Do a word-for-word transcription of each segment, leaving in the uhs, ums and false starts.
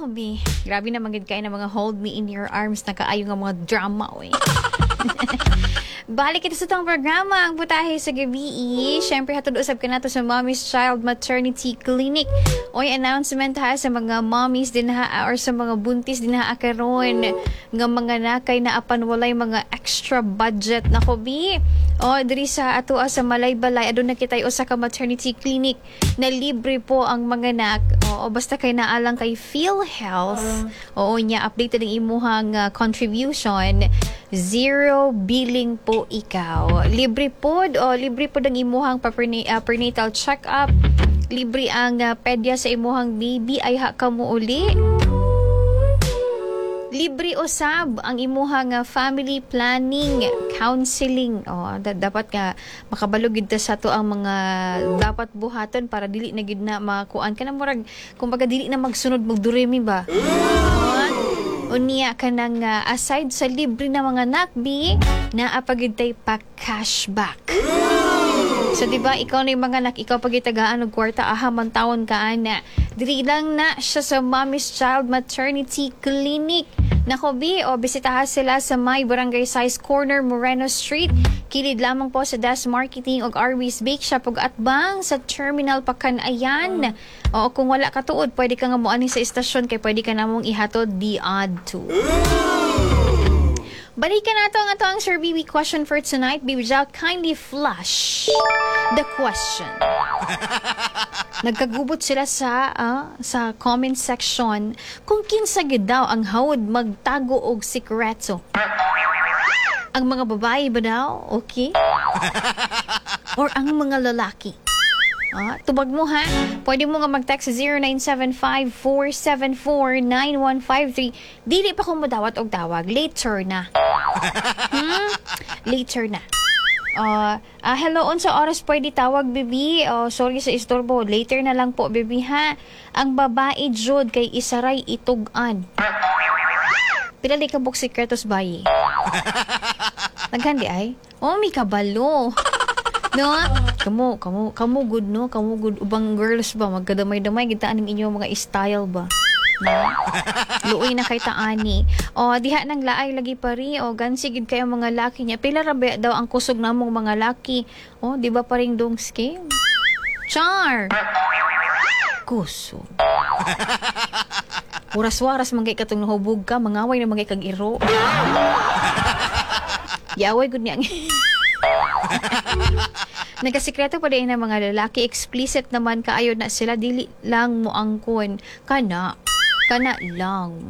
Bi. Grabe na magid kayo ng mga hold me in your arms na kaayo nga mga drama, oy. Balik ito sa itong programa, ang putahe sa gabi. Siyempre, hatod usap ka na to sa Mommy's Child Maternity Clinic. Oy, announcement ha sa mga mommies din ha, or sa mga buntis din ha akaron nga mga nakay na apan walay mga extra budget na ko, Bi. O, diri sa ato sa Malay-Balay, adun na kitay usa ka maternity clinic na libre po ang mga nak. O, basta kay naalang kay PhilHealth. Oo, niya, updated ang imuhang uh, contribution. Zero billing po ikaw. Libre po, o libre po ang imuhang uh, prenatal check-up. Libre ang uh, pedya sa imuhang baby. Ay ha ka mo uli. Libre usab ang imuhang uh, family planning, counseling. Oh, da- dapat nga makabalog gid ta sa to ang mga dapat buhaton para dili na gid na makuan ka na murag kumbaga dili na magsunod magduremi ba. Oh, unya ka nang uh, aside sa libre na mga nakbi na apagid tay pa cashback. So, diba, ikaw na yung mga anak, ikaw pagitagaan ng kwarta, aha, man taon ka, ana. Dili lang na siya sa Mommy's Child Maternity Clinic. Nako, Bi, o bisitahan sila sa may Barangay Size Corner, Moreno Street. Kilid lamang po sa Desk Marketing o Arby's Bake Shop ug atbang sa Terminal Pakanayan. O kung wala ka tuod, pwede ka nga moani sa istasyon kay pwede ka namong ihatod di adto. Balikan nato ang ato ang Sir Bibi question for tonight. Bibi Jal, kindly flash the question. Nagkagubot sila sa uh, sa comment section kung kinsa gid daw ang hawod magtago og sikreto. Ang mga babae ba daw? Okay? Or ang mga lalaki? Ah, tubag mo ha. Pwede mo nga mag-text sa zero nine seven five, four seven four, nine one five three. Dili pa ko madawat og tawag. Later na. Hmm? Later na. Uh, uh, hello, unsa oras pwede tawag, Bibi? Oh, sorry sa istorbo. Later na lang po, Bibi, ha? Ang babae, Jod, kay isaray itugan. Pilali ka buk sikretos bayi. Naghandi ay? Oh, may kabalo. No? Kamu, kamu, kamu good, no? Kamu good. Ubang girls ba? Magkadamay-damay. Gitaan ng inyong mga style ba? No? Luoy na kay taani. O, diha nang laay lagi pari. O, gansigid kayo mga laki niya. Pila rabi daw ang kusog namong mga laki. O, di ba paring dong scale? Char! Kusog. Waras-waras manggay katong nahubog ka. Mangaway na manggay kag iro. Yaway good niya. Nagasikreto pa din ng mga lalaki, explicit naman kaayo na sila, dili lang mo angkon kana kana lang.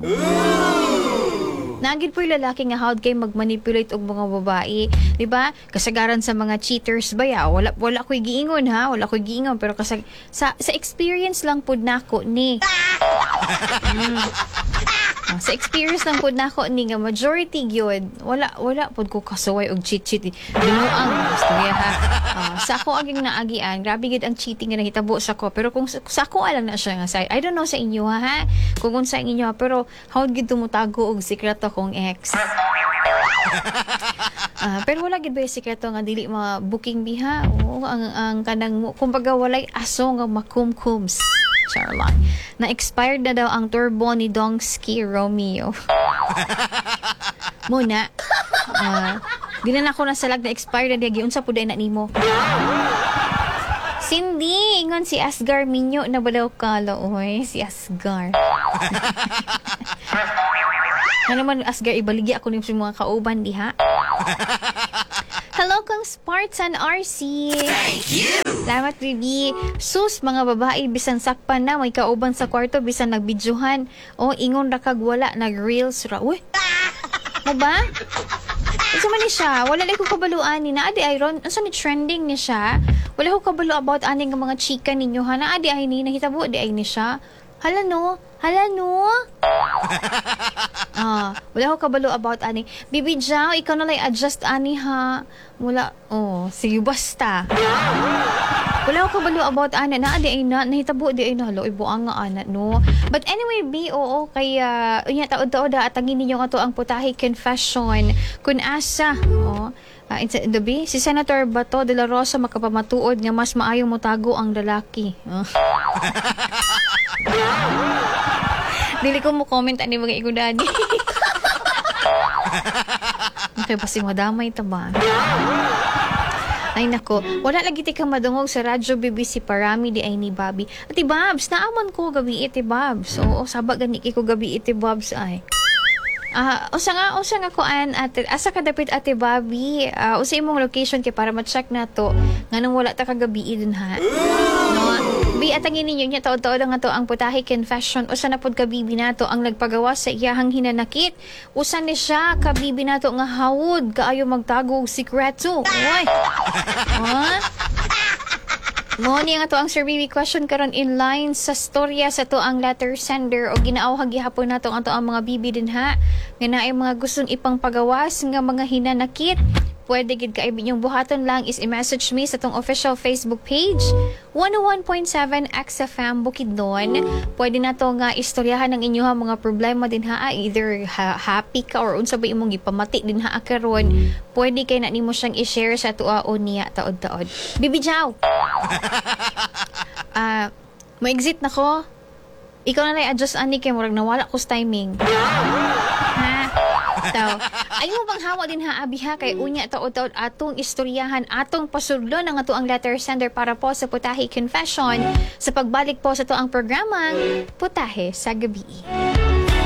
Nagid po yung lalaki nga hawd kay magmanipulate og mga babae, di ba? Kasagaran sa mga cheaters ba ya? Wala wala ko'y giingon ha, wala ko'y giingon pero kasag sa sa experience lang pud nako ni. Mm. Sa experience lang pud nako ni nga majority gyud wala wala pud ko kasuway og cheat cheat binuang istorya ha. Uh, sa ako aging naagian grabe gid ang cheating nga nahitabo sa ko pero kung sa, sa ako alam na siya nga side I don't know sa inyo ha, ha? Kung unsa inyo ha, pero hawd gid tumutago og sikreto kong ex. Uh, pero wala gid ba yung sikreto nga dili mga booking biha o ang ang kanang kumbaga walay aso nga makumkums. Charlotte. Na-expired na daw ang turbo ni Dongski Romeo. Muna. Uh, di na ako nasalag na expired na diya. Unsa po dahil na nimo? Cindy, ingon si Asgar Minyo na balaw kala. Uy, si Asgar. Ano naman Asgar, ibaligi ako nyung mga kauban diha. Hello kang Spartan R C. Thank you. Salamat, baby. Sus, mga babae, bisan sakpan na, may kauban sa kwarto, bisan nagbidyuhan. O, ingon ra kag wala, nag-reels ra. Uy, mo ba? Isa man ni siya, wala lang ko kabaluan ni na, adi Iron, asa ni trending ni siya? Wala ko kabalo about aning mga chika ninyo, ha, na adi ay ni, nahitabo, di ay ni siya. Hala no? Hala no? Ah, wala ko kabalo about ani. Bibi Jao, ikaw na lang adjust ani ha. Wala, oh, sige basta. Wala ko kabalo about ani na adi ay na nahitabo di ay na halo ibuang nga ana no. But anyway, B oo kaya unya taod-taod atangin ninyo nga to ang putahe confession kun asa. Oh. Uh, in the B, si Senator Bato de la Rosa makapamatuod nga mas maayong motago ang lalaki. Oh. Dili ko mo comment ani mga igudani. Okay, basi madamay ta ba? Ay nako, wala lagi ti ka madungog sa radyo B B C Parami di ay ni Bobby. Ati Babs, naaman ko gabi iti Babs. Oo, sabag gani ko gabi iti Babs ay. Ah, uh, usa nga usa nga kuan at asa ka dapit ate Bobby. Uh, usa imong location kay para ma-check na to nganong wala ta kagabi din ha. No, bi atangin ninyo nya taod-taod nga to ang putahe confession usa na pod ka bibi nato ang nagpagawa sa iyahang hinanakit. Usa ni siya ka bibi nato nga hawod kaayo magtago og sikreto. Oy. Ha? Mo ni nga to ang Sir Bibi question karon in line sa storya sa to ang letter sender o ginaawhag gihapon nato ang to ang mga bibi din ha nga naay mga gustong ipang pagawas nga mga hinanakit. Pwede gid kay inyong buhaton lang is i-message me sa tong official Facebook page one oh one point seven X F M Bukidnon. Pwede na to nga istoryahan ng inyo mga problema din ha, either ha, happy ka or unsa ba imong gipamati din ha karon. Pwede kay na nimo siyang i-share sa tuwa o niya taod-taod. Bibi Jaw. Ah, uh, mo exit na ko. Ikaw na lang adjust ani kay murag nawala ko sa timing. Ha? So, ay mo bang hawa din ha abi ha kay unya taod-taod atong istoryahan atong pasudlon ang ato ang letter sender para po sa Putahe Confession sa pagbalik po sa to ang programang Putahe sa Gabi.